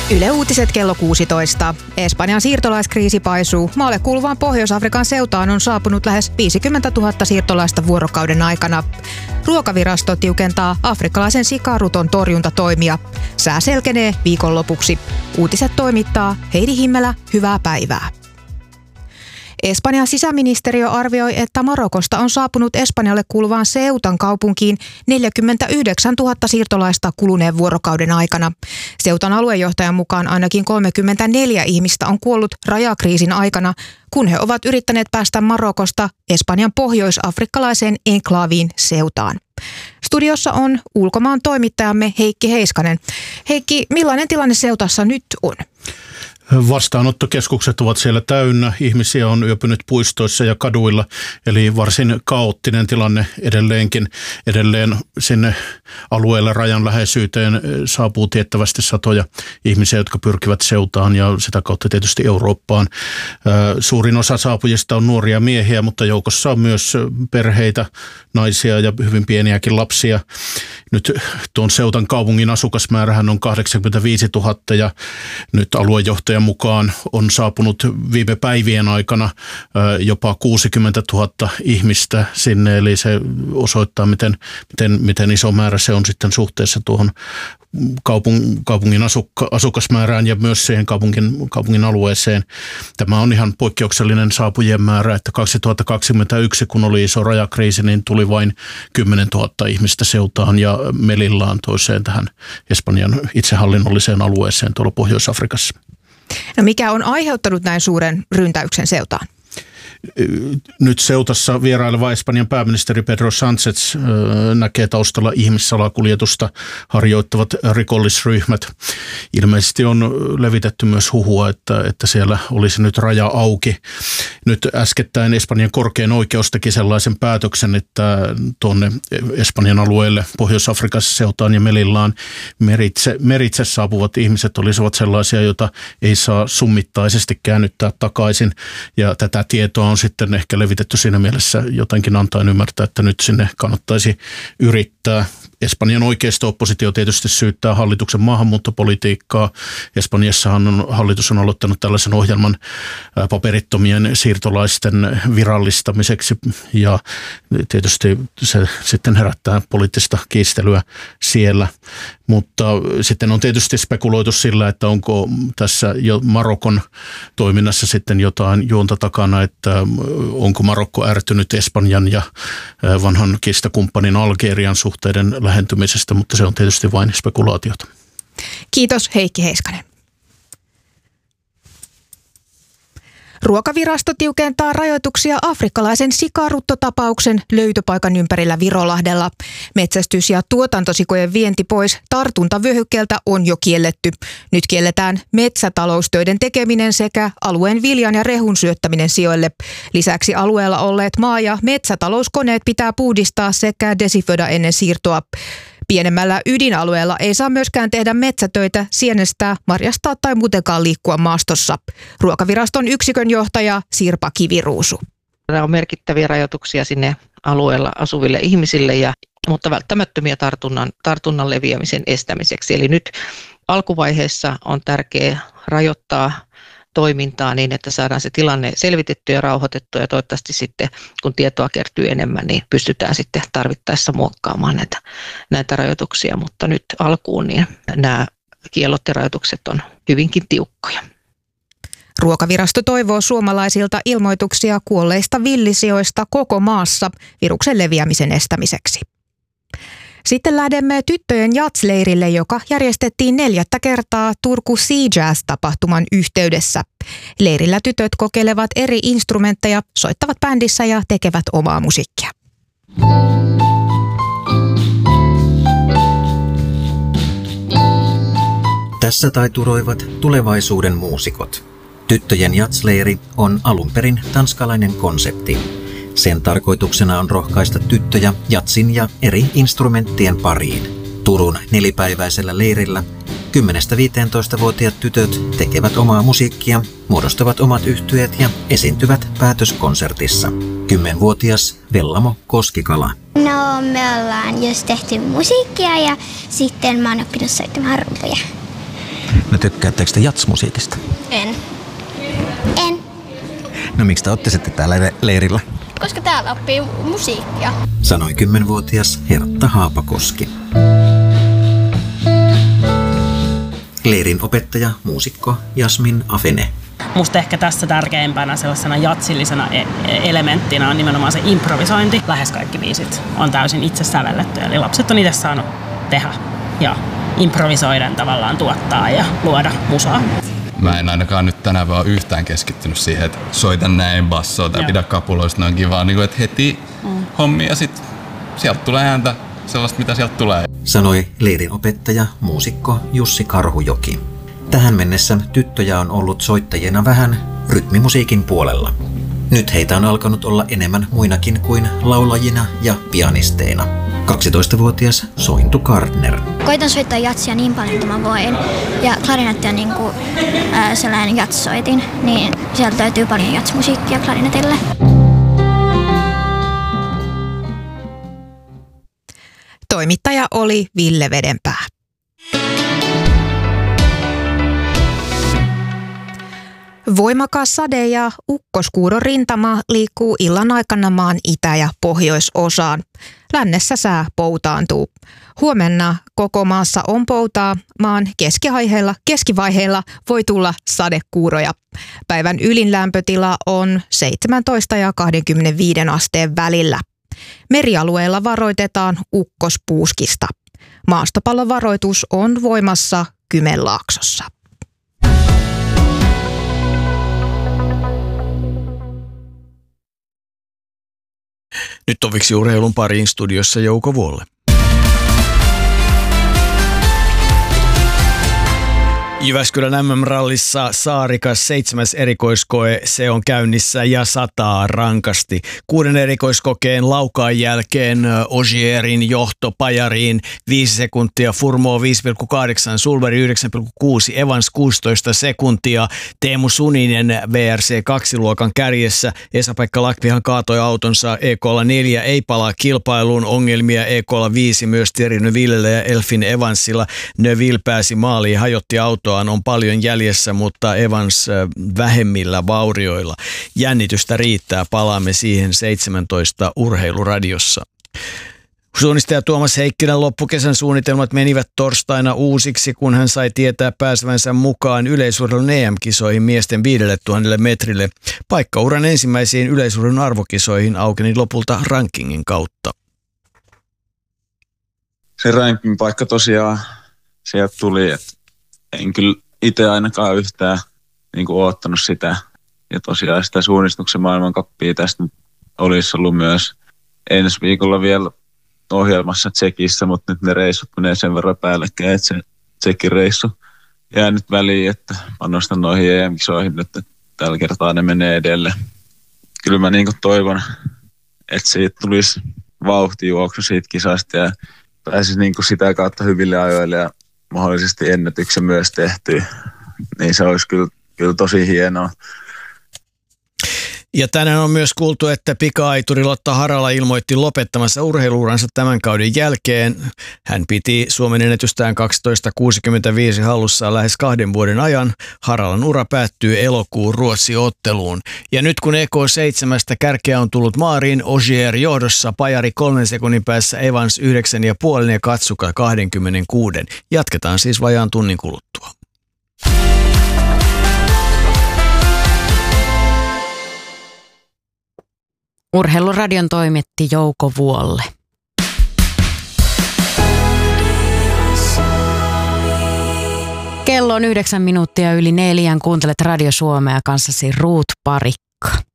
Yle Uutiset kello 16. Espanjan siirtolaiskriisi paisuu. Maalle kuuluvaan Pohjois-Afrikan Ceutaan on saapunut lähes 50 000 siirtolaista vuorokauden aikana. Ruokavirasto tiukentaa afrikkalaisen sikaruton torjuntatoimia. Sää selkenee viikonlopuksi. Uutiset toimittaa Heidi Himmelä. Hyvää päivää. Espanjan sisäministeriö arvioi, että Marokosta on saapunut Espanjalle kuuluvaan Ceutan kaupunkiin 49 000 siirtolaista kuluneen vuorokauden aikana. Ceutan aluejohtajan mukaan ainakin 34 ihmistä on kuollut rajakriisin aikana, kun he ovat yrittäneet päästä Marokosta Espanjan pohjois-afrikkalaiseen enklaaviin Ceutaan. Studiossa on ulkomaan toimittajamme Heikki Heiskanen. Heikki, millainen tilanne Ceutassa nyt on? Vastaanottokeskukset ovat siellä täynnä, ihmisiä on yöpynyt puistoissa ja kaduilla, eli varsin kaoottinen tilanne edelleenkin. Edelleen sinne alueelle rajan läheisyyteen saapuu tiettävästi satoja ihmisiä, jotka pyrkivät Ceutaan ja sitä kautta tietysti Eurooppaan. Suurin osa saapujista on nuoria miehiä, mutta joukossa on myös perheitä, naisia ja hyvin pieniäkin lapsia. Nyt tuon Ceutan kaupungin asukasmäärähän on 85 000 ja nyt aluejohtajan mukaan on saapunut viime päivien aikana jopa 60 000 ihmistä sinne, eli se osoittaa, miten iso määrä se on sitten suhteessa tuohon kaupungin asukasmäärään ja myös siihen kaupungin alueeseen. Tämä on ihan poikkeuksellinen saapujien määrä, että 2021, kun oli iso rajakriisi, niin tuli vain 10 000 ihmistä Ceutaan ja Melillaan toiseen tähän Espanjan itsehallinnolliseen alueeseen tuolla Pohjois-Afrikassa. No mikä on aiheuttanut näin suuren ryntäyksen Ceutaan? Nyt Ceutassa vieraileva Espanjan pääministeri Pedro Sánchez näkee taustalla ihmissalakuljetusta harjoittavat rikollisryhmät. Ilmeisesti on levitetty myös huhua, että siellä olisi nyt raja auki. Nyt äskettäin Espanjan korkein oikeus teki sellaisen päätöksen, että tuonne Espanjan alueelle Pohjois-Afrikassa Ceutaan ja Melillaan meritse saapuvat ihmiset olisivat sellaisia, joita ei saa summittaisesti käännyttää takaisin, ja tätä tietoa on sitten ehkä levitetty siinä mielessä jotenkin antaen ymmärtää, että nyt sinne kannattaisi yrittää. Espanjan oikeisto-oppositio tietysti syyttää hallituksen maahanmuuttopolitiikkaa. Espanjassahan hallitus on aloittanut tällaisen ohjelman paperittomien siirtolaisten virallistamiseksi, ja tietysti se sitten herättää poliittista kiistelyä siellä. Mutta sitten on tietysti spekuloitu sillä, että onko tässä jo Marokon toiminnassa sitten jotain juonta takana, että onko Marokko ärtynyt Espanjan ja vanhan kiistakumppanin Algerian suhteiden lähentymisestä, mutta se on tietysti vain spekulaatiota. Kiitos Heikki Heiskanen. Ruokavirasto tiukentaa rajoituksia afrikkalaisen sikaruttotapauksen löytöpaikan ympärillä Virolahdella. Metsästys- ja tuotantosikojen vienti pois tartuntavyöhykkeeltä on jo kielletty. Nyt kielletään metsätaloustöiden tekeminen sekä alueen viljan ja rehun syöttäminen sijoille. Lisäksi alueella olleet maa- ja metsätalouskoneet pitää puhdistaa sekä desinfioida ennen siirtoa. Pienemmällä ydinalueella ei saa myöskään tehdä metsätöitä, sienestää, marjastaa tai muutenkaan liikkua maastossa. Ruokaviraston yksikön johtaja Sirpa Kiviruusu. Nämä on merkittäviä rajoituksia sinne alueella asuville ihmisille, mutta välttämättömiä tartunnan leviämisen estämiseksi. Eli nyt alkuvaiheessa on tärkeää rajoittaa toimintaa niin, että saadaan se tilanne selvitettyä ja rauhoitettua, ja toivottavasti sitten, kun tietoa kertyy enemmän, niin pystytään sitten tarvittaessa muokkaamaan näitä rajoituksia, mutta nyt alkuun niin nämä kiellot ja rajoitukset on hyvinkin tiukkoja. Ruokavirasto toivoo suomalaisilta ilmoituksia kuolleista villisijoista koko maassa viruksen leviämisen estämiseksi. Sitten lähdemme tyttöjen jatsleirille, joka järjestettiin 4. kertaa Turku Sea Jazz-tapahtuman yhteydessä. Leirillä tytöt kokeilevat eri instrumentteja, soittavat bändissä ja tekevät omaa musiikkia. Tässä taituroivat tulevaisuuden muusikot. Tyttöjen jatsleiri on alun perin tanskalainen konsepti. Sen tarkoituksena on rohkaista tyttöjä jatsin ja eri instrumenttien pariin. Turun 4-päiväisellä leirillä 10-15-vuotiaat tytöt tekevät omaa musiikkia, muodostavat omat yhtyeet ja esiintyvät päätöskonsertissa. 10-vuotias Vellamo Koskikala. No, me ollaan just tehty musiikkia ja sitten mä oon oppinut soittamaan rumpuja. No tykkäättekö te jatsmusiikista? En. No miksi te ootte sitten täällä leirillä? Koska täällä oppii musiikkia. Sanoi 10-vuotias Hertta Haapakoski. Leirin opettaja, muusikko Jasmin Afene. Musta ehkä tässä tärkeimpänä sellaisena jatsillisena elementtinä on nimenomaan se improvisointi. Lähes kaikki biisit on täysin itse sävelletty, eli lapset on itse saanut tehdä ja improvisoiden tavallaan tuottaa ja luoda musaa. Mä en ainakaan nyt tänään vaan yhtään keskittynyt siihen, että soitan näin bassoa tai pidä kapuloista noin kivaa, niin kuin, että heti hommia ja sit sieltä tulee ääntä sellaista, mitä sieltä tulee. Sanoi leirin opettaja, muusikko Jussi Karhujoki. Tähän mennessä tyttöjä on ollut soittajina vähän rytmimusiikin puolella. Nyt heitä on alkanut olla enemmän muinakin kuin laulajina ja pianisteina. 12-vuotias Sointu Gardner. Koitan soittaa jatsia niin paljon kuin mä voin. Ja klarinetti on niinku sellainen jatssoitin, niin sieltä löytyy paljon jatsmusiikkia klarinetille. Toimittaja oli Ville Vedenpää. Voimakas sade ja ukkoskuuron rintama liikkuu illan aikana maan itä- ja pohjoisosaan. Lännessä sää poutaantuu. Huomenna koko maassa on poutaa. Maan keskivaiheilla voi tulla sadekuuroja. Päivän ylin lämpötila on 17 ja 25 asteen välillä. Merialueilla varoitetaan ukkospuuskista. Maastopallovaroitus on voimassa Kymenlaaksossa. Nyt oviksi urheilun pariin studiossa Jouko Vuolle. Jyväskylän MM-rallissa Saarikas 7. erikoiskoe, se on käynnissä ja sataa rankasti. 6. erikoiskokeen Laukaan jälkeen Ogierin johto Pajariin 5 sekuntia, Furmoo 5,8, Sulveri 9,6, Evans 16 sekuntia, Teemu Suninen VRC 2-luokan kärjessä. Esa-Pekka Lakvihan kaatoi autonsa EK:lla 4, ei palaa kilpailuun, ongelmia EK:lla 5 myös Thierry Neuvillellä ja Elfin Evansilla. Neuville pääsi maaliin, hajotti autoa. On paljon jäljessä, mutta Evans vähemmillä vaurioilla. Jännitystä riittää, palaamme siihen 17 urheiluradiossa. Suunnistaja Tuomas Heikkilän loppukesän suunnitelmat menivät torstaina uusiksi, kun hän sai tietää pääsevänsä mukaan yleisurheilun EM-kisoihin miesten 5000 metrille. Paikka uran ensimmäisiin yleisurheilun arvokisoihin aukeni lopulta rankingin kautta. Se ranking-paikka tosiaan sieltä tuli, että en kyllä itse ainakaan yhtään niin kuin oottanut sitä. Ja tosiaan sitä suunnistuksen maailmankappia tästä olisi ollut myös ensi viikolla vielä ohjelmassa Tsekissä, mutta nyt ne reissut menee sen verran päällekkäin, että se Tsekin reissu jää nyt väliin, että panostan noihin EM-kisoihin nyt, että tällä kertaa ne menee edelleen. Kyllä mä niin kuin toivon, että siitä tulisi vauhtijuoksu siitä kisasta ja pääsisi niin kuin sitä kautta hyville ajoille ja mahdollisesti ennätyksen myös tehty, niin se olisi kyllä tosi hienoa. Ja tänään on myös kuultu, että pika-aituri Lotta Harala ilmoitti lopettamassa urheiluuransa tämän kauden jälkeen. Hän piti Suomen ennätystään 12.65 hallussaan lähes 2 vuoden ajan. Haralan ura päättyy elokuun Ruotsi-otteluun. Ja nyt kun EK7 kärkeä on tullut maariin, Ogier johdossa, Pajari 3 sekunnin päässä, Evans 9,5 ja Katsuka 26. Jatketaan siis vajaan tunnin kuluttua. Urheiluradion toimitti Jouko Vuolle. Kello on 9 minuuttia yli 4. Kuuntelet Radio Suomea, kanssasi Ruut Parikka.